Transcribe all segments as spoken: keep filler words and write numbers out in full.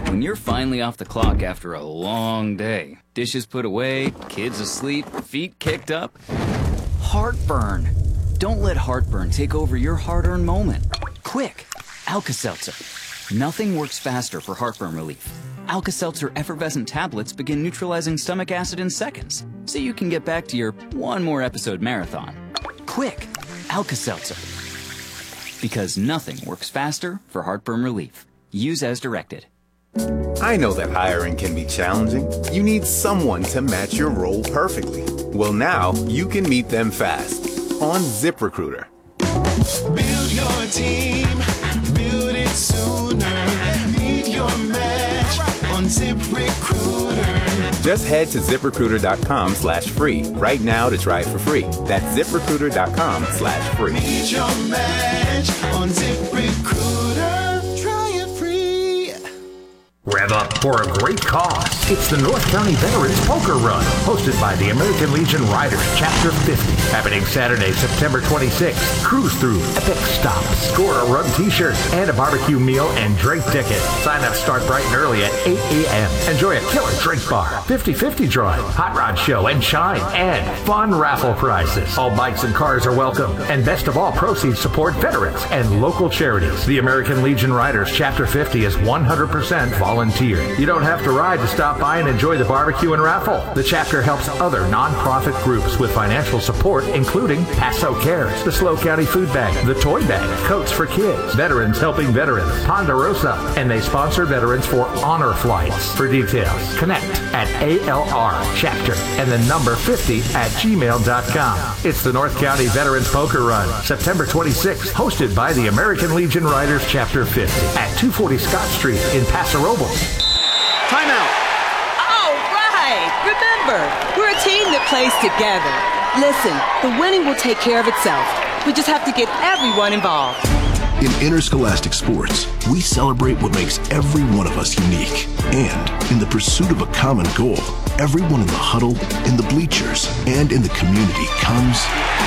When you're finally off the clock after a long day, dishes put away, kids asleep, feet kicked up, heartburn. Don't let heartburn take over your hard-earned moment. Quick, Alka-Seltzer. Nothing works faster for heartburn relief. Alka-Seltzer effervescent tablets begin neutralizing stomach acid in seconds, so you can get back to your one more episode marathon. Quick, Alka-Seltzer. Because nothing works faster for heartburn relief. Use as directed. I know that hiring can be challenging. You need someone to match your role perfectly. Well, now you can meet them fast on ZipRecruiter. Build your team, build it sooner. Meet your match on ZipRecruiter. Just head to ZipRecruiter.com slash free right now to try it for free. That's ZipRecruiter.com slash free. Meet your match on ZipRecruiter. Try it free. Rev up for a great cause. It's the North County Veterans Poker Run, hosted by the American Legion Riders Chapter fifty. Happening Saturday, September twenty-sixth. Cruise through epic stops. Score a run t-shirt and a barbecue meal and drink ticket. Sign-ups start bright and early at eight a.m. Enjoy a killer drink bar, fifty-fifty drawing, hot rod show and shine, and fun raffle prizes. All bikes and cars are welcome. And best of all, proceeds support veterans and local charities. The American Legion Riders Chapter fifty is one hundred percent volunteer. You don't have to ride to stop by and enjoy the barbecue and raffle. The chapter helps other nonprofit groups with financial support, including Paso Cares, the Slow County Food Bank, the Toy Bank, Coats for Kids, Veterans Helping Veterans, Ponderosa, and they sponsor veterans for honor flights. For details, connect at A L R Chapter and the number fifty at gmail dot com. It's the North County Veterans Poker Run, September twenty-sixth, hosted by the American Legion Riders Chapter fifty at two forty Scott Street in Paso Robles. Timeout. All right. Remember, we're a team that plays together. Listen, the winning will take care of itself. We just have to get everyone involved. In interscholastic sports, we celebrate what makes every one of us unique. And in the pursuit of a common goal, everyone in the huddle, in the bleachers, and in the community comes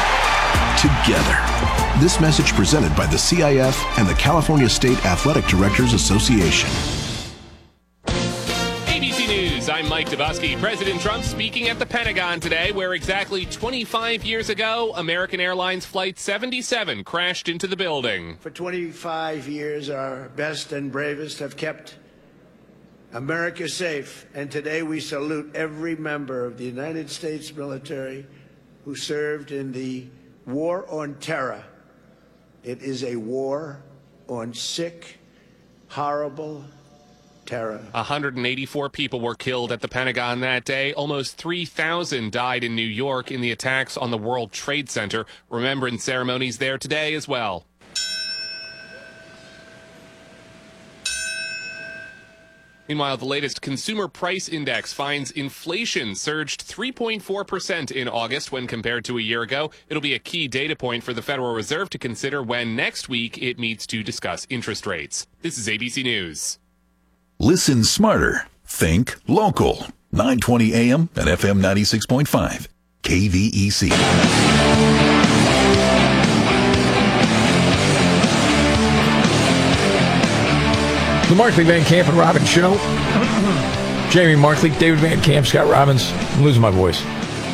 together. This message presented by the C I F and the California State Athletic Directors Association. I'm Mike Dubosky. President Trump speaking at the Pentagon today, where exactly twenty-five years ago, American Airlines Flight seventy-seven crashed into the building. For twenty-five years, our best and bravest have kept America safe, and today we salute every member of the United States military who served in the War on Terror. It is a war on sick, horrible terror. one hundred eighty-four people were killed at the Pentagon that day. Almost three thousand died in New York in the attacks on the World Trade Center. Remembrance ceremonies there today as well. Meanwhile, the latest Consumer Price Index finds inflation surged three point four percent in August when compared to a year ago. It'll be a key data point for the Federal Reserve to consider when next week it meets to discuss interest rates. This is A B C News. Listen smarter. Think local. nine twenty A M and F M ninety-six point five. K V E C. The Markley, Van Camp, and Robbins Show. Jamie Markley, David Van Camp, Scott Robbins. I'm losing my voice.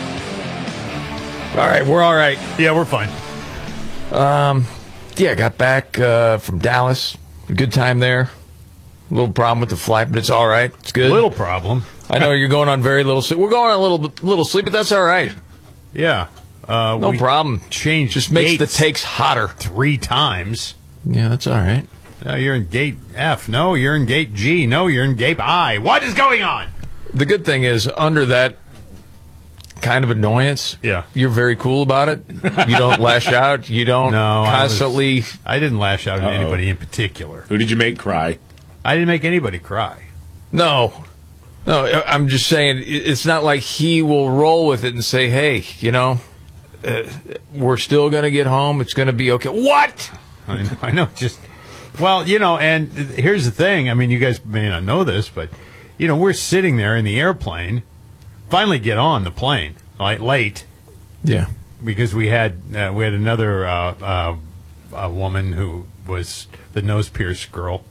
All right, we're all right. Yeah, we're fine. Um, yeah, got back uh, from Dallas. A good time there. A little problem with the flight, but it's all right. It's good. Little problem. I know you're going on very little sleep. We're going on a little little sleep, but that's all right. Yeah. Uh, no problem. Change just makes the takes hotter three times. Yeah, that's all right. No, you're in gate F. No, you're in gate G. No, you're in gate I. What is going on? The good thing is, under that kind of annoyance, yeah, you're very cool about it. You don't lash out. You don't no, constantly. I, was, I didn't lash out at Uh-oh. anybody in particular. Who did you make cry? I didn't make anybody cry. No. No, I'm just saying, it's not like he will roll with it and say, hey, you know, uh, we're still going to get home. It's going to be okay. What? I know, I know. Just, well, you know, and here's the thing. I mean, you guys may not know this, but, you know, we're sitting there in the airplane, finally get on the plane, like late. Yeah. Because we had, uh, we had another uh, uh, a woman who was the nose pierced girl.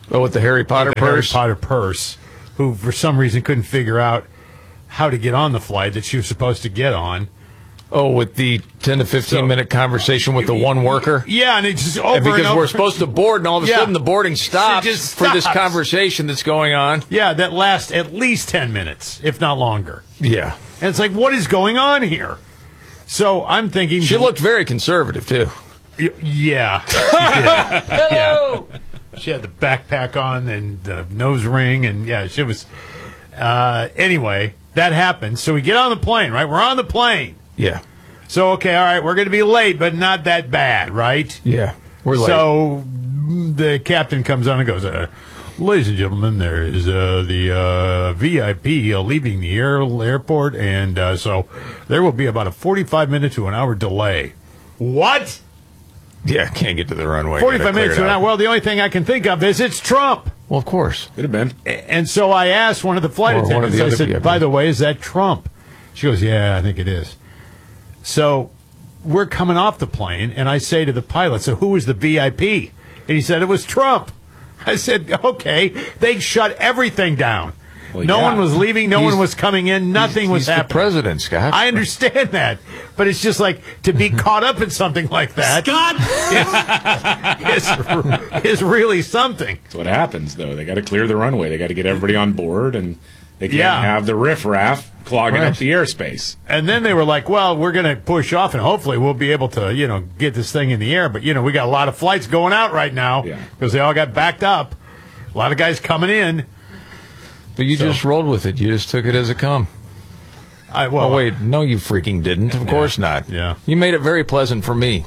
Oh, with the Harry Potter the purse? Harry Potter purse, who for some reason couldn't figure out how to get on the flight that she was supposed to get on. Oh, with the ten to fifteen so, minute conversation with the one worker? Yeah, and it's just over and because and over. we're supposed to board, and all of a yeah. sudden the boarding stops, stops for this conversation that's going on. Yeah, that lasts at least ten minutes, if not longer. Yeah. And it's like, what is going on here? So I'm thinking... She looked very conservative, too. Y- yeah. Hello! Yeah. She had the backpack on and the nose ring, and yeah, she was... Uh, anyway, that happened. So we get on the plane, right? We're on the plane. Yeah. So, okay, all right, we're going to be late, but not that bad, right? Yeah, we're late. So the captain comes on and goes, uh, ladies and gentlemen, there is uh, the uh, V I P uh, leaving the air- airport, and uh, so there will be about a forty-five minute to an hour delay. What? Yeah, can't get to the runway. forty-five minutes to an hour. Well, the only thing I can think of is it's Trump. Well, of course. Could have been. And so I asked one of the flight or attendants, the I said, V I P. by the way, is that Trump? She goes, yeah, I think it is. So we're coming off the plane, and I say to the pilot, so who was the V I P? And he said it was Trump. I said, okay. They shut everything down. Well, no yeah. one was leaving. No he's, one was coming in. Nothing he's, was he's happening. The president, Scott. I understand that. But it's just like to be caught up in something like that. Scott! is, is, is really something. That's what happens, though. They got to clear the runway. They got to get everybody on board, and they can't yeah. have the riffraff clogging right. up the airspace. And then they were like, well, we're going to push off, and hopefully we'll be able to, you know, get this thing in the air. But, you know, we got a lot of flights going out right now because yeah. they all got backed up. A lot of guys coming in. But you so. just rolled with it. You just took it as it come. I, well, oh, wait. No, you freaking didn't. Of yeah, course not. Yeah. You made it very pleasant for me.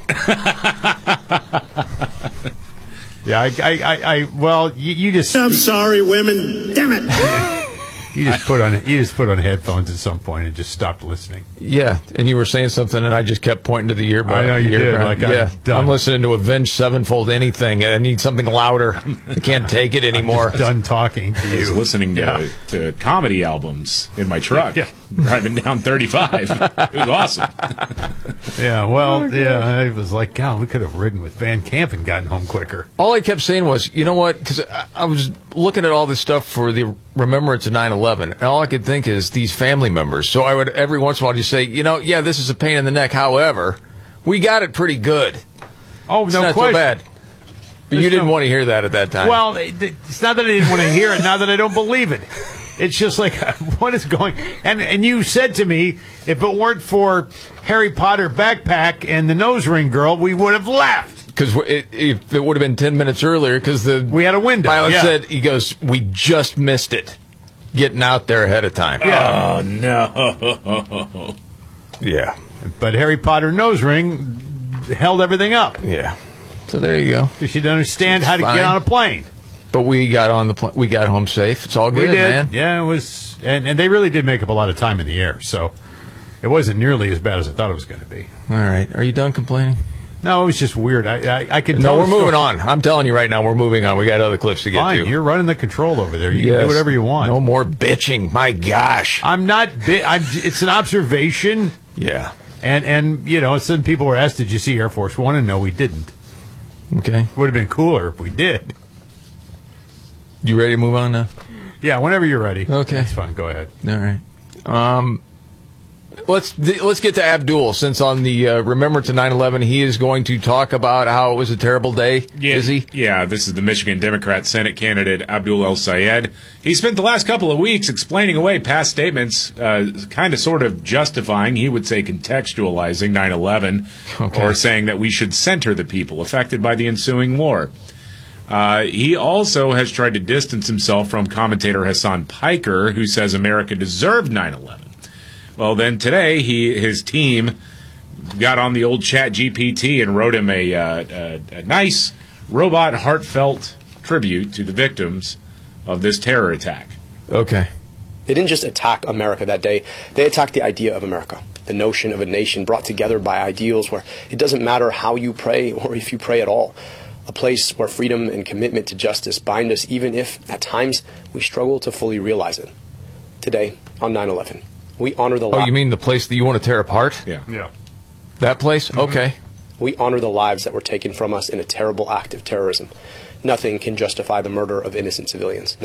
yeah, I, I, I, I well, you, you just... I'm sorry, women. Damn it. You just put on you just put on headphones at some point and just stopped listening. Yeah, and you were saying something, and I just kept pointing to the earbud. I know you did. Like, yeah, I'm, I'm listening to Avenged Sevenfold anything, and I need something louder. I can't take it anymore. I'm done talking to you. I was listening to, yeah. to comedy albums in my truck, yeah. driving down thirty-five. It was awesome. Yeah, well, oh, yeah, I was like, God, we could have ridden with Van Camp and gotten home quicker. All I kept saying was, you know what? Because I, I was looking at all this stuff for the remembrance of nine eleven, and all I could think is these family members. So I would every once in a while just say, you know, yeah, this is a pain in the neck. However, we got it pretty good. Oh, it's no not question. so bad. But There's you didn't no... want to hear that at that time. Well, it's not that I didn't want to hear it, not that I don't believe it. It's just like, what is going... And and you said to me, if it weren't for Harry Potter backpack and the nose ring girl, we would have left. Because it, if it would have been ten minutes earlier, because the we had a window. Pilot yeah. said, he goes, we just missed it. Getting out there ahead of time. Yeah. Oh, no. Yeah. But Harry Potter nose ring held everything up. Yeah. So there you go. She didn't understand how to fine. get on a plane. But we got on the pl- we got home safe. It's all good, we did. man. Yeah, it was, and, and they really did make up a lot of time in the air, so it wasn't nearly as bad as I thought it was going to be. All right, are you done complaining? No, it was just weird. I I, I can. No, tell we're moving on. I'm telling you right now, we're moving on. We got other clips to get Fine, to. You're running the control over there. You yes. can do whatever you want. No more bitching. My gosh, I'm not. Bi- I'm. It's an observation. Yeah. And and you know, some people were asked, "Did you see Air Force One?" And no, we didn't. Okay. Would have been cooler if we did. You ready to move on now? Yeah, whenever you're ready. Okay. That's fine. Go ahead. All right. Um, let's let's get to Abdul, since on the uh, Remembrance of nine eleven, he is going to talk about how it was a terrible day. Yeah, is he? Yeah, this is the Michigan Democrat Senate candidate, Abdul El-Sayed. He spent the last couple of weeks explaining away past statements, uh, kind of sort of justifying, he would say contextualizing nine eleven, okay. or saying that we should center the people affected by the ensuing war. Uh, he also has tried to distance himself from commentator Hassan Piker, who says America deserved nine eleven. Well, then today, he his team got on the old Chat G P T and wrote him a, uh, a, a nice, robot, heartfelt tribute to the victims of this terror attack. Okay. They didn't just attack America that day. They attacked the idea of America, the notion of a nation brought together by ideals where it doesn't matter how you pray or if you pray at all. A place where freedom and commitment to justice bind us, even if, at times, we struggle to fully realize it. Today, on nine eleven, we honor the... Oh, you mean the place that you want to tear apart? Yeah. Yeah. That place? Mm-hmm. Okay. We honor the lives that were taken from us in a terrible act of terrorism. nothing can justify the murder of innocent civilians.